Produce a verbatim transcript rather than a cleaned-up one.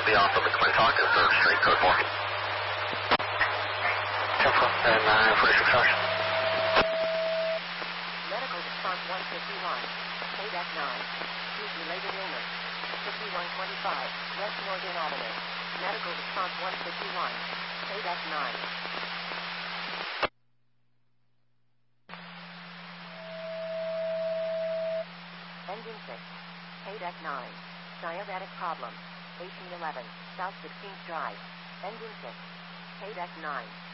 will be off of McClintock and third Street, code four. ten four, and nine forty-six hours. Medical response one fifty-one, K D E C nine. Use related illness. fifty-one twenty-five, West Morgan Avenue. Medical response one fifty-one, K D E C nine. Engine six, K D E C nine. Diabetic problem. eighteen eleven, South sixteenth Drive. Engine six, K D E C nine.